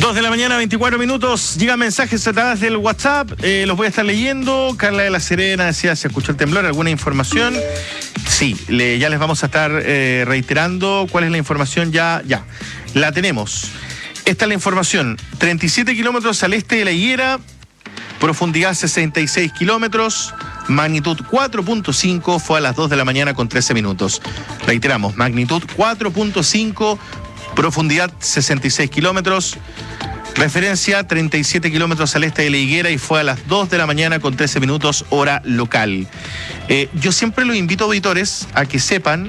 2 de la mañana, 24 minutos. Llegan mensajes a través del WhatsApp. Los voy a estar leyendo. Carla de la Serena decía, ¿se escuchó el temblor? ¿Alguna información? Sí, ya les vamos a estar reiterando cuál es la información. Ya, la tenemos. Esta es la información. 37 kilómetros al este de La Higuera, profundidad 66 kilómetros, magnitud 4.5, fue a las 2 de la mañana con 13 minutos. Reiteramos, magnitud 4.5, profundidad 66 kilómetros, referencia 37 kilómetros al este de La Higuera y fue a las 2 de la mañana con 13 minutos, hora local. Yo siempre los invito a auditores a que sepan,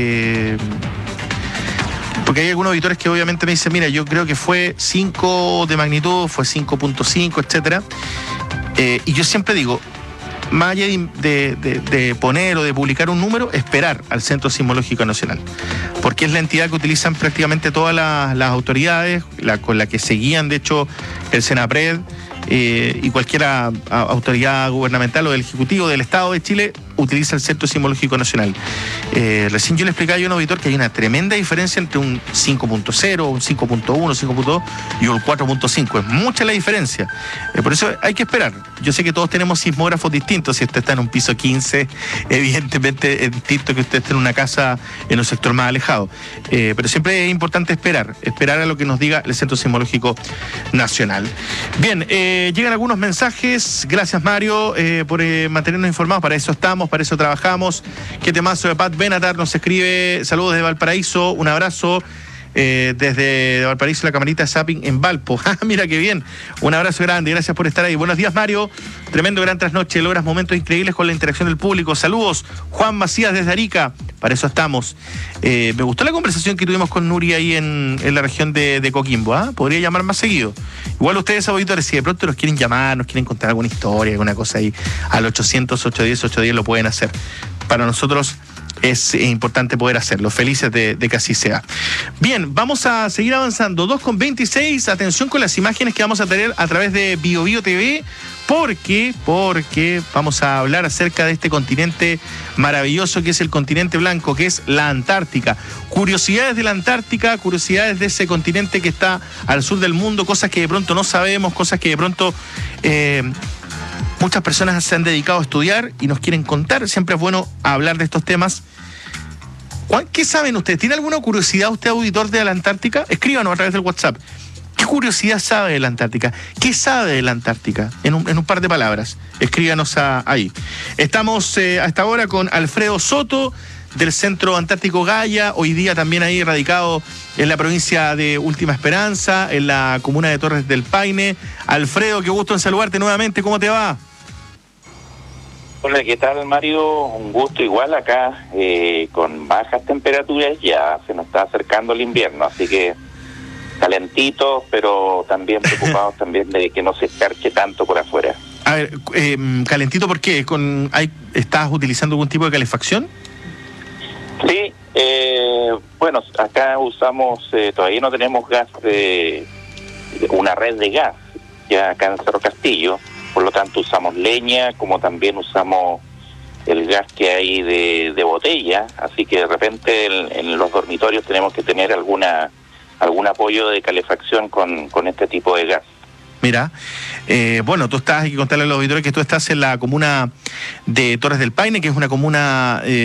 porque hay algunos auditores que obviamente me dicen, mira, yo creo que fue 5 de magnitud, fue 5.5, etcétera. Y yo siempre digo, más allá de poner o de publicar un número, esperar al Centro Sismológico Nacional, porque es la entidad que utilizan prácticamente todas las autoridades, con la que se guían, de hecho, el Senapred y cualquier autoridad gubernamental o del Ejecutivo del Estado de Chile utiliza el Centro Sismológico Nacional. Recién yo le explicaba a un auditor que hay una tremenda diferencia entre un 5.0, un 5.1, 5.2 y un 4.5. Es mucha la diferencia. Por eso hay que esperar. Yo sé que todos tenemos sismógrafos distintos. Si usted está en un piso 15, evidentemente es distinto que usted esté en una casa en un sector más alejado. Pero siempre es importante esperar a lo que nos diga el Centro Sismológico Nacional. Bien, llegan algunos mensajes. Gracias, Mario, por mantenernos informados. Para eso estamos, para eso trabajamos. Qué temazo de Pat Benatar nos escribe. Saludos de Valparaíso, un abrazo. Desde Valparaíso, la camarita Zapping en Valpo. Mira qué bien, un abrazo grande, gracias por estar ahí. Buenos días, Mario, tremendo gran trasnoche, logras momentos increíbles con la interacción del público. Saludos, Juan Macías desde Arica, para eso estamos. Me gustó la conversación que tuvimos con Nuria ahí en la región de Coquimbo. Podría llamar más seguido. Igual ustedes, auditores, si de pronto nos quieren llamar, nos quieren contar alguna historia, alguna cosa ahí, al 800-810-810 lo pueden hacer. Para nosotros es importante poder hacerlo. Felices de que así sea. Bien, vamos a seguir avanzando. 2:26. Atención con las imágenes que vamos a tener a través de BioBio TV, porque vamos a hablar acerca de este continente maravilloso que es el continente blanco, que es la Antártica. Curiosidades de la Antártica, curiosidades de ese continente que está al sur del mundo, cosas que de pronto no sabemos, cosas que de pronto muchas personas se han dedicado a estudiar y nos quieren contar. Siempre es bueno hablar de estos temas. ¿Qué saben ustedes? ¿Tiene alguna curiosidad usted, auditor de la Antártica? Escríbanos a través del WhatsApp. ¿Qué curiosidad sabe de la Antártica? ¿Qué sabe de la Antártica? En un par de palabras. Escríbanos ahí. Estamos a esta hora con Alfredo Soto, del Centro Antártico Gaia, hoy día también ahí radicado en la provincia de Última Esperanza, en la comuna de Torres del Paine. Alfredo, qué gusto en saludarte nuevamente, ¿cómo te va? Hola, ¿qué tal, Mario? Un gusto igual acá, con bajas temperaturas, ya se nos está acercando el invierno, así que calentitos, pero también preocupados también de que no se escarche tanto por afuera. A ver, calentito, ¿por qué? ¿Estás utilizando algún tipo de calefacción? Sí, bueno, acá usamos, todavía no tenemos gas, una red de gas, ya acá en Cerro Castillo, por lo tanto usamos leña, como también usamos el gas que hay de botella, así que de repente en los dormitorios tenemos que tener algún apoyo de calefacción con este tipo de gas. Mira, bueno, hay que contarle a los auditores que tú estás en la comuna de Torres del Paine, que es una comuna